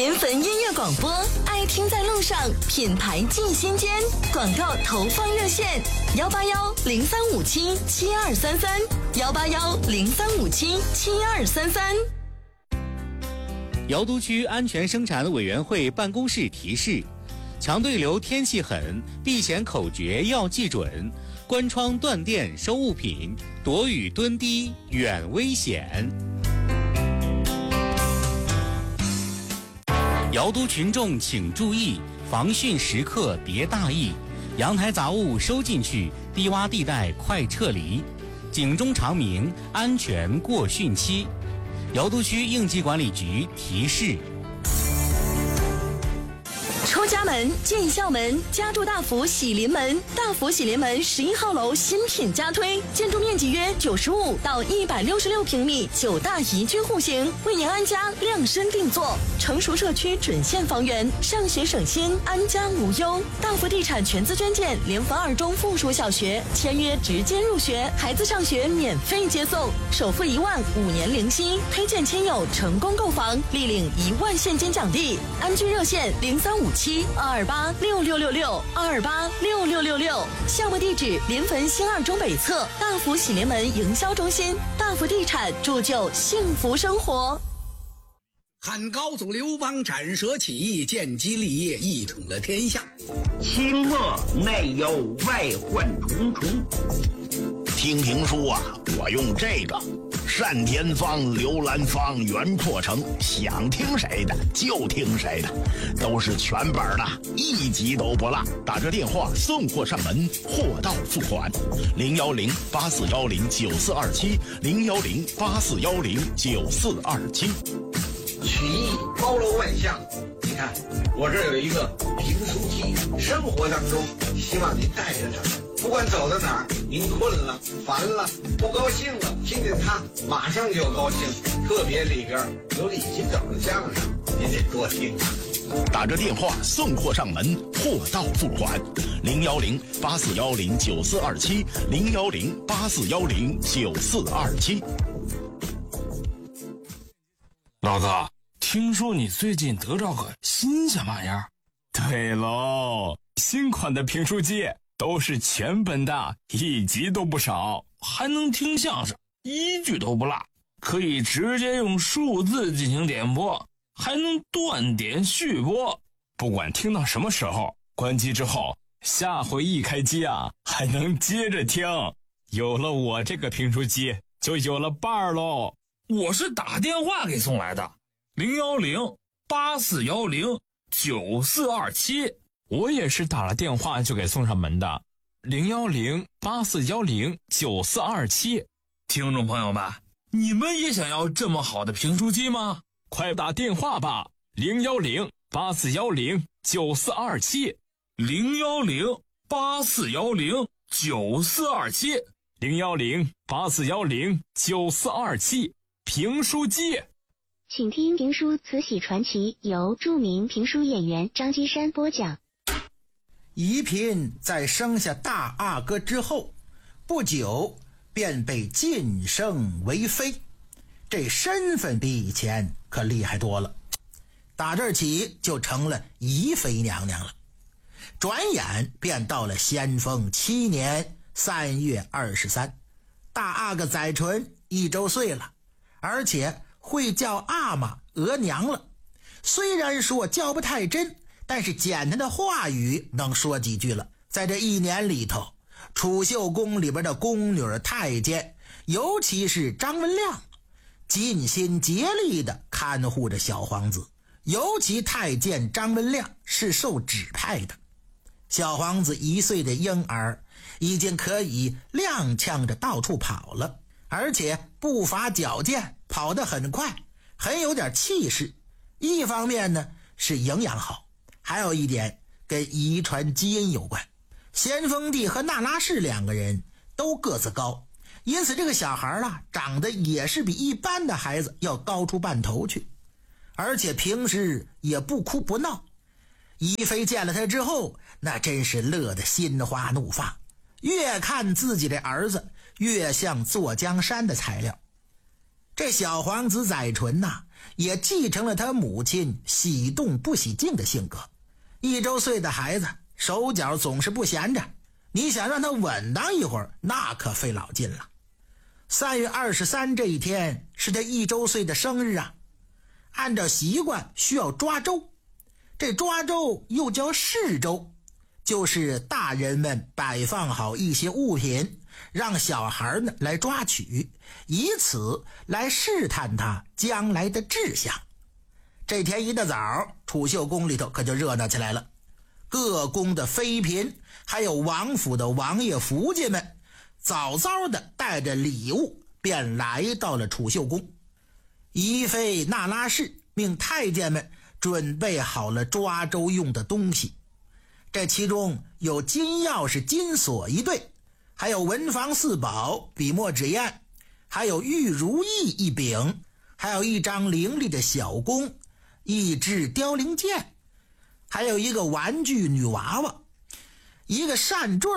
联汾音乐广播，爱听在路上，品牌进心间。广告投放热线：181-0357-7233，181-0357-7233。 瑶都区安全生产委员会办公室提示：强对流天气狠，避险口诀要记准，关窗断电收物品，躲雨蹲低远危险。瑶都群众请注意，防汛时刻别大意，阳台杂物收进去，低洼地带快撤离，警钟长鸣，安全过汛期。瑶都区应急管理局提示。 出家门进校门，家住大福喜临门。大福喜临门11号楼新品加推，建筑面积约95到166平米，9大宜居户型，为您安家量身定做。成熟社区准现房源，上学省心，安家无忧。大福地产全资捐建联汾2中附属小学，签约直接入学，孩子上学免费接送，首付1万，5年零息。推荐亲友成功购房，立领1万现金奖励。安居热线0357-228-6666，228-6666。项目地址：临汾新2中北侧大福喜临门营销中心。大福地产，铸就幸福生活。 汉高祖刘邦斩蛇起义，建基立业，一统了天下。 清末内忧外患重重。 听评书啊，我用这个单田芳、刘兰芳、袁阔成，想听谁的就听谁的，都是全本的，一集都不落。打这电话送货上门，货到付款。010-8410-9427，010-8410-9427。 曲艺包罗万象，你看我这有一个评书机，生活当中希望您带着它，不管走到哪儿，您困了、烦了、不高兴了，听见它马上就高兴。特别里边有李金斗的相声，您得多听。 打着电话送货上门，货到付款。010-8410-9427，010-8410-9427。 老哥，听说你最近得着个新鲜玩意儿？ 对喽，新款的评书机都是全本的，一集都不少， 还能听相声，一句都不落，可以直接用数字进行点播，还能断点续播。 不管听到什么时候，关机之后，下回一开机啊，还能接着听。有了我这个评书机，就有了伴儿喽。 我是打电话给送来的，010-8410-9427。 我也是打了电话就给送上门的，010-8410-9427。 听众朋友们，你们也想要这么好的评书机吗？ 快打电话吧，010-8410-9427， 010-8410-9427， 010-8410-9427。评书机， 请听评书《慈禧传奇》，由著名评书演员张基山播讲。 宜嫔在生下大阿哥之后，不久便被晋升为妃，这身份比以前可厉害多了。打这儿起就成了宜妃娘娘了。转眼便到了咸丰7年3月23，大阿哥载淳1周岁了，而且会叫阿玛额娘了。虽然说叫不太真，但是简单的话语能说几句了。在这1年里头，储秀宫里边的宫女太监，尤其是张文亮，尽心竭力地看护着小皇子。尤其太监张文亮是受指派的。小皇子1岁的婴儿已经可以踉跄着到处跑了，而且步伐矫健，跑得很快，很有点气势。一方面呢是营养好，还有一点跟遗传基因有关。咸丰帝和那拉氏2个人都个子高，因此这个小孩啊长得也是比一般的孩子要高出半头去，而且平时也不哭不闹。宜妃见了他之后，那真是乐得心花怒放，越看自己的儿子越像坐江山的材料。这小皇子载淳呐， 也继承了他母亲喜动不喜静的性格。1周岁的孩子手脚总是不闲着，你想让他稳当一会儿，那可费老劲了。3月23这一天是他1周岁的生日啊。按照习惯需要抓周，这抓周又叫试周，就是大人们摆放好一些物品，让小孩呢来抓取，以此来试探他将来的志向。这天一大早，储秀宫里头可就热闹起来了。各宫的妃嫔还有王府的王爷福家们早早的带着礼物便来到了储秀宫。宜妃那拉氏命太监们准备好了抓周用的东西，这其中有金钥匙金锁1对，还有文房4宝笔墨纸砚，还有玉如意1柄，还有1张伶俐的小弓，1支凋零剑，还有一个玩具女娃娃，一个扇坠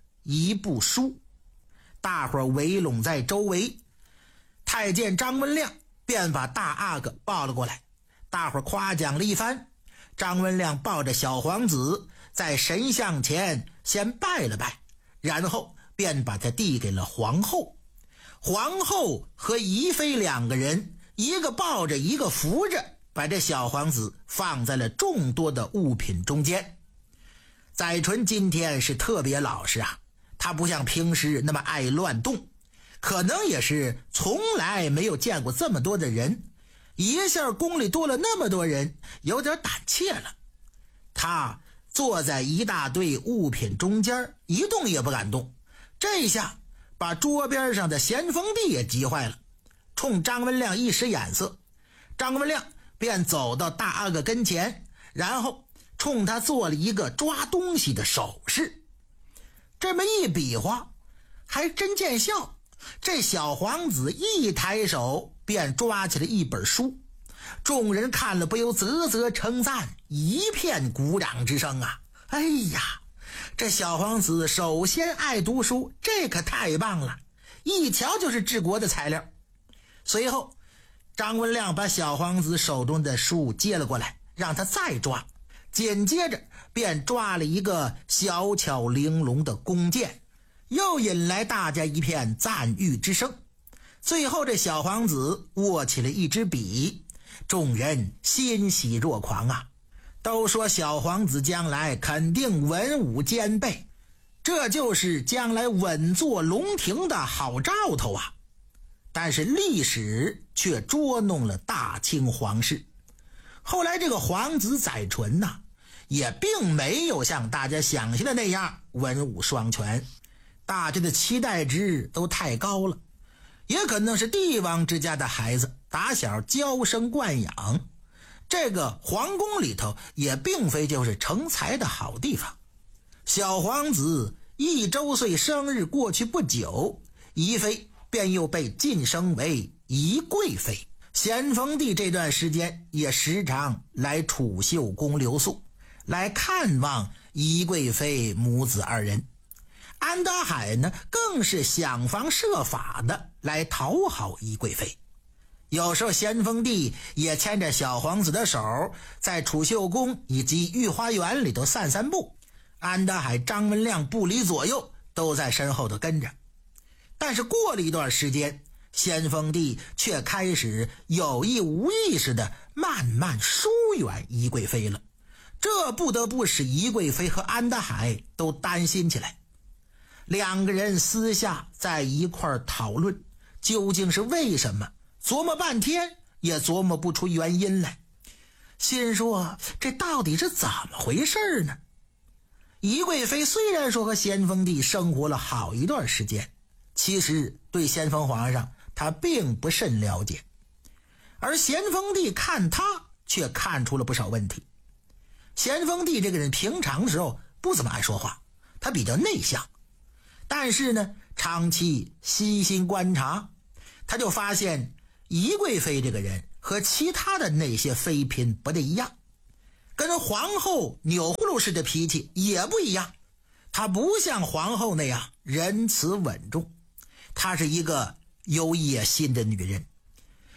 ，1部书。大伙儿围拢在周围，太监张文亮便把大阿哥抱了过来，大伙儿夸奖了一番。张文亮抱着小皇子在神像前先拜了拜，然后便把他递给了皇后。皇后和宜妃2个人，一个抱着一个扶着，把这小皇子放在了众多的物品中间。载淳今天是特别老实啊，他不像平时那么爱乱动，可能也是从来没有见过这么多的人，一下宫里多了那么多人，有点胆怯了。他坐在一大堆物品中间，一动也不敢动，这下把桌边上的咸丰帝也急坏了，冲张文亮一使眼色，张文亮便走到大阿哥跟前，然后冲他做了一个抓东西的手势。这么一比划，还真见效，这小皇子一抬手便抓起了一本书，众人看了不由啧啧称赞，一片鼓掌之声啊！哎呀，这小皇子首先爱读书，这可太棒了，一瞧就是治国的材料。随后张文亮把小皇子手中的书接了过来，让他再抓，紧接着便抓了一个小巧玲珑的弓箭，又引来大家一片赞誉之声。最后这小皇子握起了一支笔，众人欣喜若狂啊，都说小皇子将来肯定文武兼备，这就是将来稳坐龙庭的好兆头啊。但是历史却捉弄了大清皇室，后来这个皇子载淳呐，也并没有像大家想象的那样文武双全，大家的期待值都太高了，也可能是帝王之家的孩子打小娇生惯养，这个皇宫里头也并非就是成才的好地方。小皇子1周岁生日过去不久，宜妃便又被晋升为宜贵妃。咸丰帝这段时间也时常来储秀宫留宿，来看望宜贵妃母子2人。安德海呢，更是想方设法的来讨好宜贵妃。有时候咸丰帝也牵着小皇子的手，在储秀宫以及御花园里头散散步，安德海、张文亮不离左右，都在身后头跟着。但是过了一段时间，咸丰帝却开始有意无意识的慢慢疏远宜贵妃了，这不得不使宜贵妃和安德海都担心起来。2个人私下在一块儿讨论究竟是为什么，琢磨半天也琢磨不出原因来，心说这到底是怎么回事呢？宜贵妃虽然说和咸丰帝生活了好一段时间，其实对咸丰皇上他并不甚了解，而咸丰帝看他却看出了不少问题。咸丰帝这个人平常时候不怎么爱说话，他比较内向，但是呢长期悉心观察，他就发现宜贵妃这个人和其他的那些妃嫔不太一样，跟皇后钮祜禄氏的脾气也不一样。她不像皇后那样仁慈稳重，她是一个有野心的女人。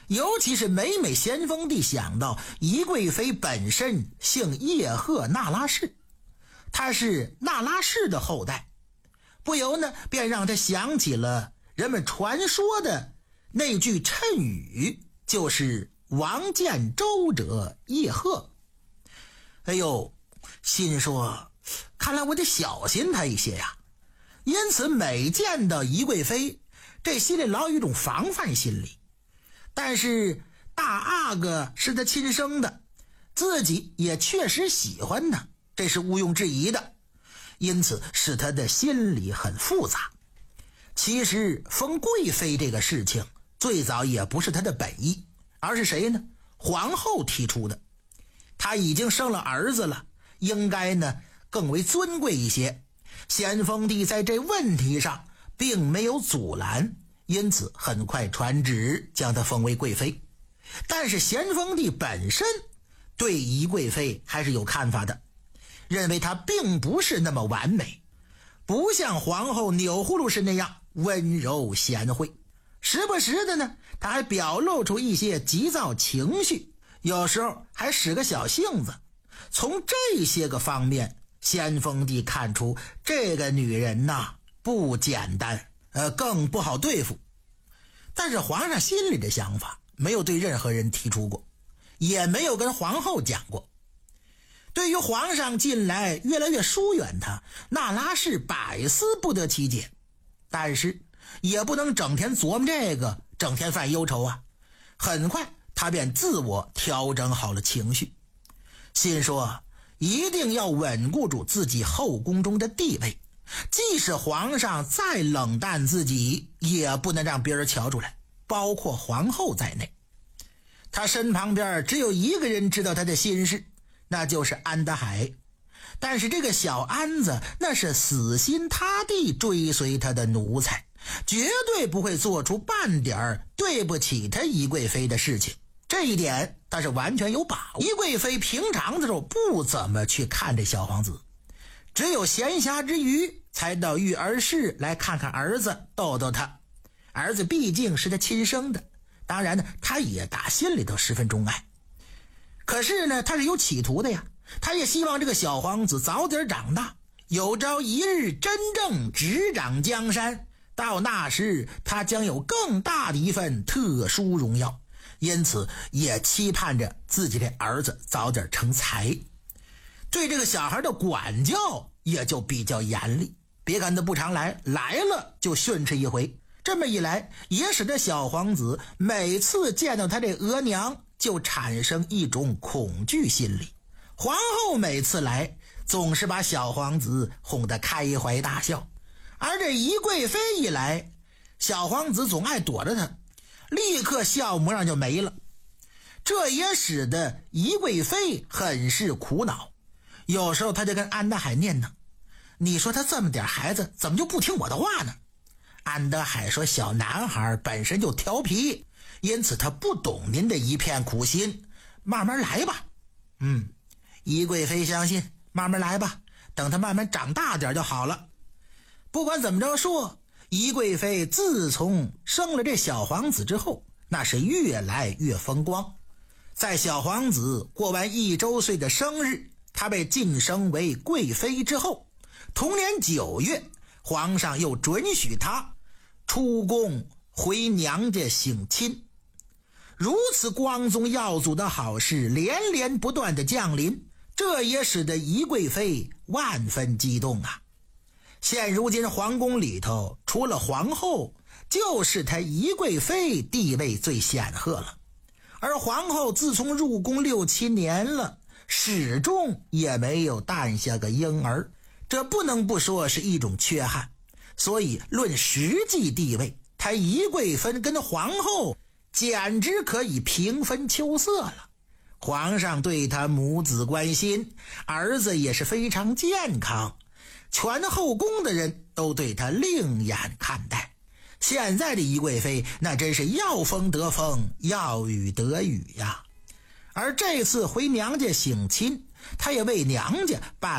尤其是每每咸丰帝想到宜贵妃本身姓叶赫那拉氏，她是那拉氏的后代，不由呢便让他想起了人们传说的那句谶语，就是王见周者叶赫。哎呦，心说看来我得小心他一些呀。因此每见到宜贵妃，这心里老有一种防范心理。但是大阿哥是他亲生的，自己也确实喜欢他，这是毋庸置疑的，因此使他的心里很复杂。其实封贵妃这个事情最早也不是他的本意，而是谁呢？皇后提出的。他已经生了儿子了，应该呢更为尊贵一些。咸丰帝在这问题上并没有阻拦，因此很快传旨将她封为贵妃。但是咸丰帝本身对宜贵妃还是有看法的，认为她并不是那么完美，不像皇后钮祜禄氏那样温柔贤惠。时不时的呢，她还表露出一些急躁情绪，有时候还使个小性子。从这些个方面，咸丰帝看出这个女人呐不简单，更不好对付。但是皇上心里的想法没有对任何人提出过，也没有跟皇后讲过。对于皇上近来越来越疏远他，那拉氏百思不得其解，但是也不能整天琢磨这个，整天犯忧愁啊。很快他便自我调整好了情绪，心说一定要稳固住自己后宫中的地位，即使皇上再冷淡自己，也不能让别人瞧出来，包括皇后在内。他身旁边只有一个人知道他的心事，那就是安德海。但是这个小安子那是死心塌地追随他的奴才，绝对不会做出半点对不起他宜贵妃的事情。这一点他是完全有把握。宜贵妃平常的时候不怎么去看这小皇子，只有闲暇之余才到育儿室来看看儿子，逗逗他。儿子毕竟是他亲生的，当然呢他也打心里头十分钟爱。可是呢他是有企图的呀，他也希望这个小皇子早点长大，有朝一日真正执掌江山，到那时他将有更大的一份特殊荣耀，因此也期盼着自己的儿子早点成才。对这个小孩的管教也就比较严厉，别看他不常来，来了就训斥一回。这么一来也使得小皇子每次见到他这额娘就产生一种恐惧心理。皇后每次来总是把小皇子哄得开怀大笑，而这宜贵妃一来，小皇子总爱躲着他，立刻笑模样就没了。这也使得宜贵妃很是苦恼，有时候他就跟安德海念叨，你说他这么点孩子怎么就不听我的话呢？安德海说小男孩本身就调皮，因此他不懂您的一片苦心，慢慢来吧。宜贵妃相信慢慢来吧，等他慢慢长大点就好了。不管怎么着说，宜贵妃自从生了这小皇子之后，那是越来越风光。在小皇子过完1周岁的生日，他被晋升为贵妃之后，同年9月，皇上又准许他出宫回娘家省亲。如此光宗耀祖的好事连连不断的降临，这也使得宜贵妃万分激动啊。现如今皇宫里头除了皇后，就是她宜贵妃地位最显赫了。而皇后自从入宫6、7年了，始终也没有诞下个婴儿，这不能不说是一种缺憾。所以论实际地位，她宜贵妃跟皇后简直可以平分秋色了。皇上对她母子关心，儿子也是非常健康，全后宫的人都对她另眼看待。现在的宜贵妃那真是要风得风，要雨得雨呀。而这次回娘家省亲，她也为娘家办